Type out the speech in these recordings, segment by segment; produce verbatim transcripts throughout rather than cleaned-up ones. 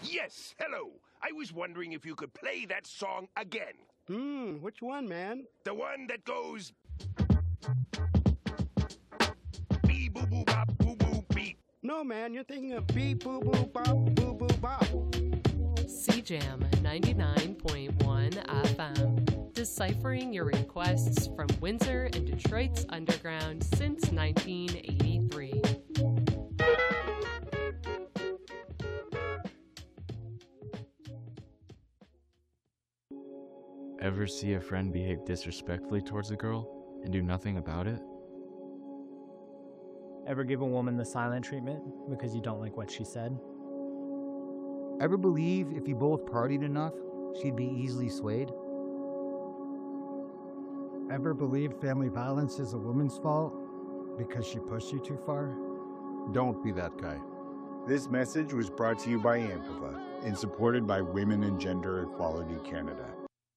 Yes, hello. I was wondering if you could play that song again. Hmm, which one, man? The one that goes... Bee boo boo bop boo boo beep. No, man, you're thinking of beep boo boo bop boo boo bop. C Jam ninety-nine point one F M. Deciphering your requests from Windsor and Detroit's underground since nineteen eighty-three. Ever see a friend behave disrespectfully towards a girl and do nothing about it? Ever give a woman the silent treatment because you don't like what she said? Ever believe if you both partied enough, she'd be easily swayed? Ever believe family violence is a woman's fault because she pushed you too far? Don't be that guy. This message was brought to you by Ampeva and supported by Women and Gender Equality Canada.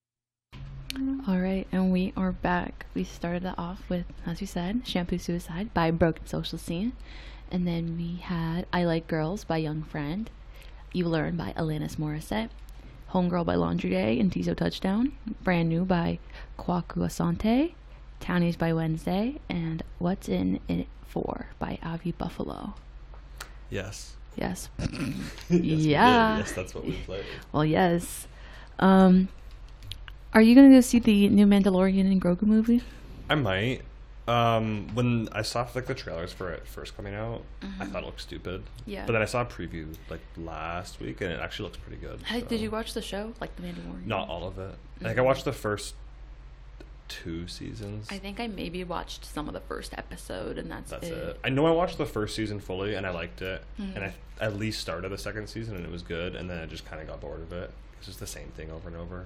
All right, and we are back. We started it off with, as we said, Shampoo Suicide by Broken Social Scene. And then we had I Like Girls by Young Friend. You Learn by Alanis Morissette. Homegirl by Laundry Day and Tizo Touchdown. Brand New by Kwaku Asante. Townies by Wednesday. And What's In It For by Avi Buffalo. Yes. Yes. yes yeah. Yes, that's what we played. Well, yes. Um... Are you going to go see the new Mandalorian and Grogu movie? I might. Um, when I saw like the trailers for it first coming out, mm-hmm. I thought it looked stupid. Yeah. But then I saw a preview like last week, and it actually looks pretty good. Hey, so. Did you watch the show, like the Mandalorian? Not all of it. Mm-hmm. I think I watched the first two seasons. I think I maybe watched some of the first episode, and that's, that's it. it. I know I watched the first season fully, and I liked it, mm-hmm. and I at least started the second season, and it was good, and then I just kind of got bored of it. It's just the same thing over and over.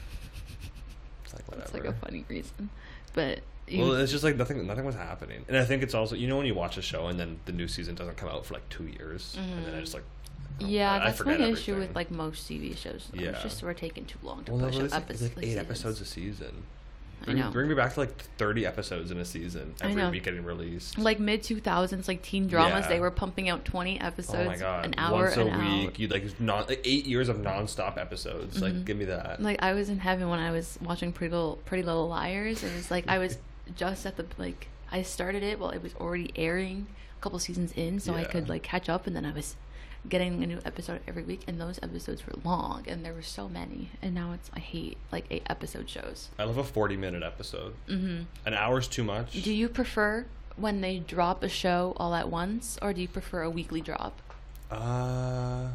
It's like whatever. It's like a funny reason, but well, it's just like nothing. Nothing was happening, and I think it's also, you know, when you watch a show and then the new season doesn't come out for like two years, mm-hmm. and then I just like. Yeah, I that's my everything. issue with like most T V shows. Though. Yeah, it's just we're taking too long to well, push no, up it's like, episodes. It's like eight seasons. episodes a season. I Bring, know. bring me back to like thirty episodes in a season every week getting released. Like mid two thousands, like teen dramas, yeah. they were pumping out twenty episodes, oh my God. an hour, once a an week. You like not like eight years of nonstop episodes. Mm-hmm. Like, give me that. Like I was in heaven when I was watching Pretty Little Pretty Little Liars. It was like I was just at the like I started it while it was already airing, a couple seasons in, so yeah. I could like catch up, and then I was getting a new episode every week, and those episodes were long, and there were so many, and now it's I hate like eight episode shows. I love a forty minute episode. Mm-hmm. An hour's too much. Do you prefer when they drop a show all at once, or do you prefer a weekly drop? Uh,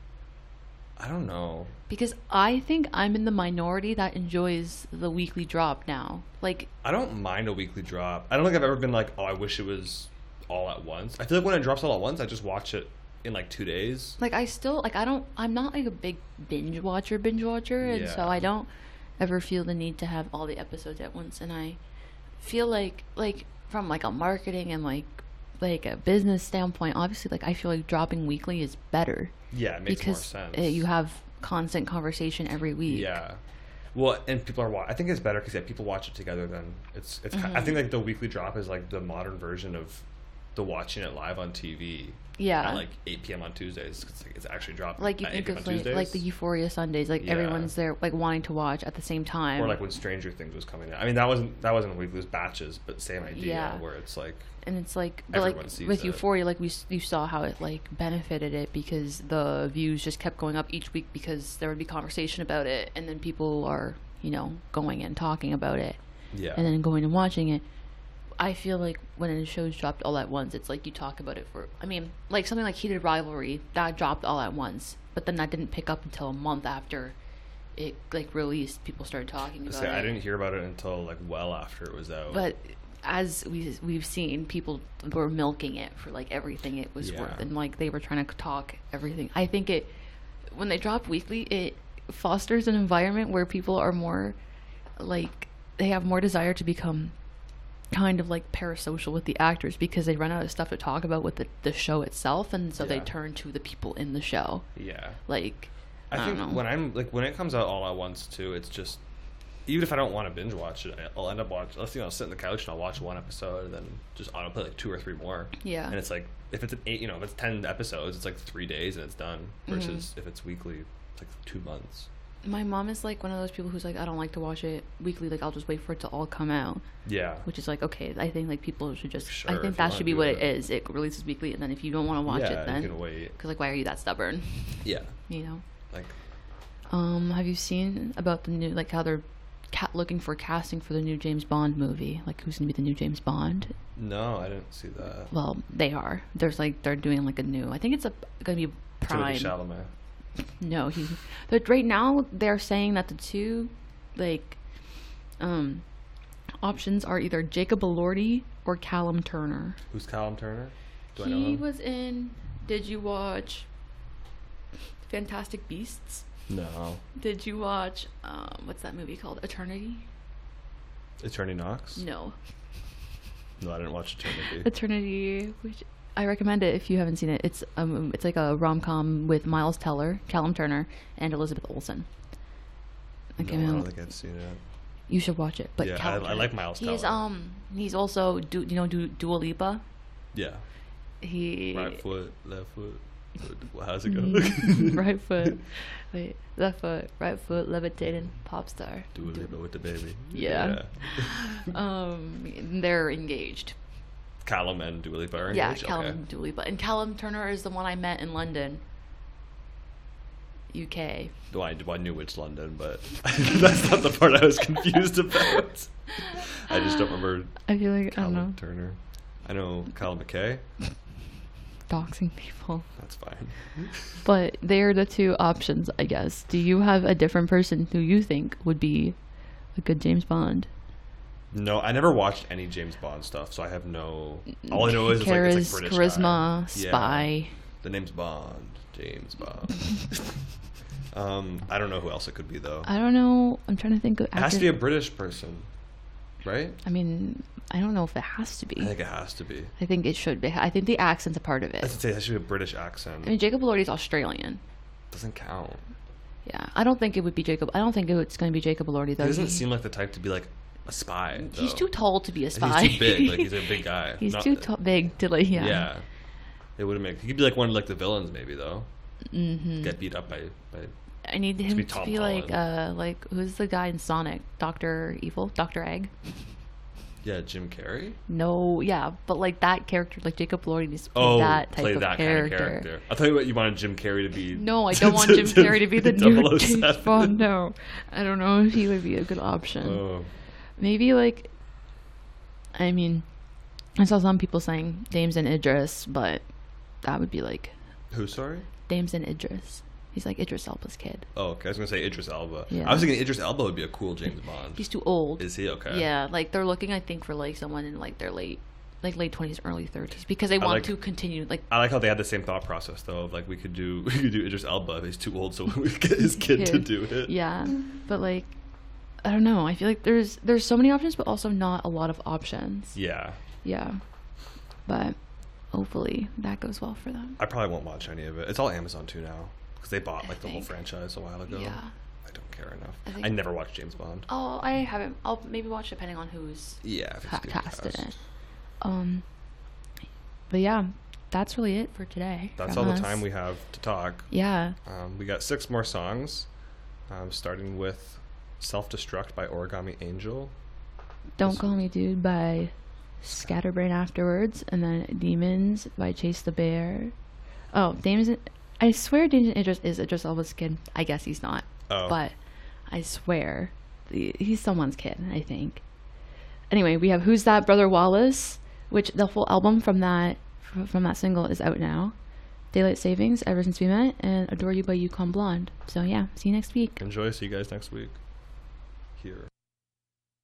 I don't know. Because I think I'm in the minority that enjoys the weekly drop now. Like, I don't mind a weekly drop. I don't think I've ever been like, oh, I wish it was all at once. I feel like when it drops all at once, I just watch it in like two days. Like I still like I don't I'm not like a big binge watcher binge watcher and yeah. so I don't ever feel the need to have all the episodes at once, and I feel like like from like a marketing and like like a business standpoint, obviously like I feel like dropping weekly is better. Yeah, it makes because more sense. It, you have constant conversation every week. Yeah. Well, and people are wa- I think it's better because yeah, people watch it together. Then it's it's. Mm-hmm. kind, I think like the weekly drop is like the modern version of the watching it live on T V. Yeah. At like eight p.m. on Tuesdays. It's, like, it's actually dropping. Like you at think of like, like the Euphoria Sundays. Like yeah. everyone's there like wanting to watch at the same time. Or like when Stranger Things was coming out. I mean that wasn't that wasn't weekly, it was batches, but same idea. Yeah. Where it's like. And it's like, but like with Euphoria, like we you saw how it like benefited it because the views just kept going up each week because there would be conversation about it, and then people are you know going and talking about it. Yeah. And then going and watching it. I feel like when a show's dropped all at once, it's like you talk about it for, I mean, like something like Heated Rivalry, that dropped all at once, but then that didn't pick up until a month after it, like, released. People started talking about See, it. I didn't hear about it until, like, well after it was out. But as we, we've seen, people were milking it for, like, everything it was yeah. worth, and, like, they were trying to talk everything. I think it, when they drop weekly, it fosters an environment where people are more, like, they have more desire to become kind of like parasocial with the actors because they run out of stuff to talk about with the, the show itself, and so yeah. they turn to the people in the show. Yeah. Like, I, I think don't know. when I'm like when it comes out all at once too, it's just even if I don't want to binge watch it, I'll end up watching. Let's you know, I'll sit on the couch and I'll watch one episode and then just autoplay like two or three more. Yeah. And it's like if it's an eight, you know, if it's ten episodes, it's like three days and it's done. Versus mm-hmm. if it's weekly, it's like two months. My mom is like one of those people who's like, I don't like to watch it weekly. Like, I'll just wait for it to all come out. Yeah. Which is like, okay, I think like people should just. Sure, I think that should be what it. it is. It releases weekly, and then if you don't want to watch yeah, it, then you can wait. Because like, why are you that stubborn? Yeah. You know. Like. Um. Have you seen about the new like how they're ca- looking for casting for the new James Bond movie? Like, who's gonna be the new James Bond? No, I didn't see that. Well, they are. There's like they're doing like a new. I think it's a gonna be Prime. Timothée Chalamet. No, he. But right now they're saying that the two, like, um, options are either Jacob Elordi or Callum Turner. Who's Callum Turner? Do he I know him? was in. Did you watch Fantastic Beasts? No. Did you watch um, what's that movie called? Eternity? Eternity Knocks? No. No, I didn't watch Eternity. Eternity, which I recommend it if you haven't seen it. It's um, it's like a rom-com with Miles Teller, Callum Turner, and Elizabeth Olsen. Okay, no, I don't think I've seen it. You should watch it. But yeah, Callum I, I like Miles Teller. He's um he's also do you know do Dua Lipa? Yeah. He right foot, left foot. How's it go? Right foot, wait, left foot, right foot, levitating, pop star. Dua Lipa with the baby. Yeah. yeah. um, they're engaged. Callum and Dua Lipa are yeah, engaged? Callum okay. and Dua Lipa. And Callum Turner is the one I met in London, U K. Well, I, well, I knew it's London, but that's not the part I was confused about. I just don't remember. I feel like Callum I don't know. Turner. I know Callum McKay. Doxing people. That's fine. But they're the two options, I guess. Do you have a different person who you think would be a good James Bond? No, I never watched any James Bond stuff, so I have no. All I know is it's like, it's like British charisma, guy. spy. Yeah. The name's Bond, James Bond. um, I don't know who else it could be though. I don't know. I'm trying to think of. It has to be a British person, right? I mean, I don't know if it has to be. I think it has to be. I think it should be. I think the accent's a part of it. I should say that should be a British accent. I mean, Jacob Elordi's Australian. Doesn't count. Yeah, I don't think it would be Jacob. I don't think it's going to be Jacob Elordi though. He doesn't he, seem like the type to be like a spy. Though. He's too tall to be a spy. He's too big. Like he's a big guy. He's Not, too t- big to like. Yeah. Yeah. It would make. He could be like one of like the villains, maybe though. Mm-hmm. Get beat up by. by I need him to be, to be like, uh, like who's the guy in Sonic? Doctor Evil, Doctor Egg. Yeah, Jim Carrey. No, yeah, but like that character, like Jacob Elordi needs to play oh, that type play of that character. Kind of character. I thought you what you wanted Jim Carrey to be. No, I don't want Jim Carrey to be the new James Bond. No, I don't know if he would be a good option. Oh. Maybe like, I mean, I saw some people saying Damson Idris, but that would be like. Who? Sorry. Damson Idris. He's like Idris Elba's kid. Oh, okay. I was gonna say Idris Elba. Yeah. I was thinking Idris Elba would be a cool James Bond. He's too old. Is he? Okay. Yeah, like they're looking, I think, for like someone in like their late, like late twenties, early thirties, because they want like, to continue. Like I like how they had the same thought process though. Of like we could do we could do Idris Elba if he's too old, so we could get his kid, kid to do it. Yeah, but like I don't know. I feel like there's there's so many options, but also not a lot of options. Yeah. Yeah, but hopefully that goes well for them. I probably won't watch any of it. It's all Amazon too now. Because they bought like I the think. whole franchise a while ago. Yeah. I don't care enough. I, I never watched James Bond. Oh, I haven't. I'll maybe watch depending on who's yeah ca- cast in it. Um, but yeah, that's really it for today. That's all us. the time we have to talk. Yeah. Um, we got six more songs, um, starting with "Self Destruct" by Origami Angel. Don't Call Me Dude by Scatterbrain Afterwards, and then Demons by Chase the Bear. Oh, Demons. I swear Damson Idris is Idris Elba's kid. I guess he's not. Oh. But I swear he's someone's kid, I think. Anyway, we have Who's That Brother Wallace, which the full album from that from that single is out now. Daylight Savings, Ever Since We Met, and Adore You by Yukon Blonde. So yeah, see you next week. Enjoy. See you guys next week. Here.